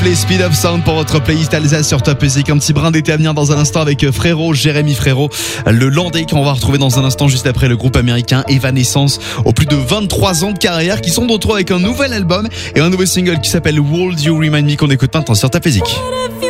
Les Speed of Sound pour votre playlist Alsace sur Top Music. Un petit brin d'été à venir dans un instant avec Frérot, Jérémy Frérot, le Landais qu'on va retrouver dans un instant juste après le groupe américain Evanescence aux plus de 23 ans de carrière qui sont de retour avec un nouvel album et un nouveau single qui s'appelle Would You Remind Me qu'on écoute maintenant sur Top Music.